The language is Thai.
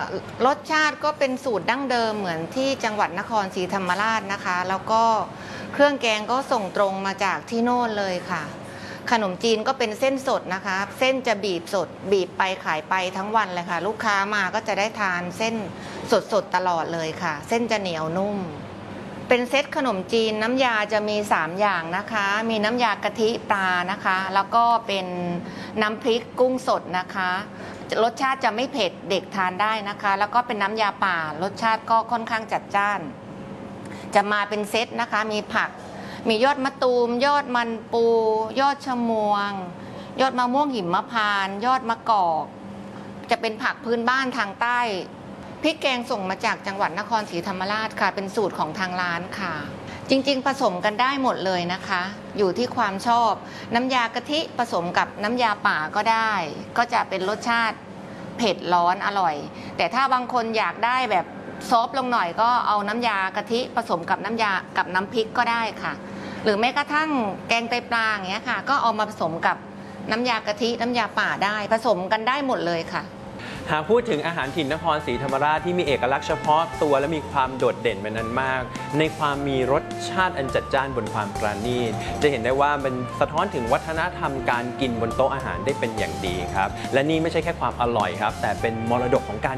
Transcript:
รสชาติก็เป็นสูตรดั้งเดิมเหมือนที่จังหวัดนครศรีธรรมราชนะคะแล้วก็เครื่องแกงก็ส่งตรงมาจากที่โน่นเลยค่ะขนมจีนก็เป็นเส้นสดนะคะเส้นจะบีบสดบีบไปขายไปทั้งวันเลยค่ะลูกค้ามาก็จะได้ทานเส้นสดๆตลอดเลยค่ะเส้นจะเหนียวนุ่มเป็นเซตขนมจีนน้ำยาจะมี3อย่างนะคะมีน้ำยากะทิปลานะคะแล้วก็เป็นน้ำพริกกุ้งสดนะคะรสชาติจะไม่เผ็ดเด็กทานได้นะคะแล้วก็เป็นน้ำยาป่ารสชาติก็ค่อนข้างจัดจ้านจะมาเป็นเซตนะคะมีผักมียอดมะตูมยอดมันปูยอดชะมวงยอดมะม่วงหิมพานต์ยอดมะกอกจะเป็นผักพื้นบ้านทางใต้พริกแกงส่งมาจากจังหวัดนครศรีธรรมราชค่ะเป็นสูตรของทางร้านค่ะจริงๆผสมกันได้หมดเลยนะคะอยู่ที่ความชอบน้ำยากะทิผสมกับน้ำยาป่าก็ได้ก็จะเป็นรสชาติเผ็ดร้อนอร่อยแต่ถ้าบางคนอยากได้แบบซอฟต์ลงหน่อยก็เอาน้ำยากะทิผสมกับน้ำยากับน้ำพริกก็ได้ค่ะหรือแม้กระทั่งแกงไตปลาอย่างเงี้ยค่ะก็เอามาผสมกับน้ำยากะทิน้ำยาป่าได้ผสมกันได้หมดเลยค่ะหากพูดถึงอาหารถิ่นนครศรีธรรมราชที่มีเอกลักษณ์เฉพาะตัวและมีความโดดเด่นเป็นนั้นมากในความมีรสชาติอันจัดจ้านบนความปราณีตจะเห็นได้ว่ามันสะท้อนถึงวัฒนธรรมการกินบนโต๊ะอาหารได้เป็นอย่างดีครับและนี่ไม่ใช่แค่ความอร่อยครับแต่เป็นมรดกของการ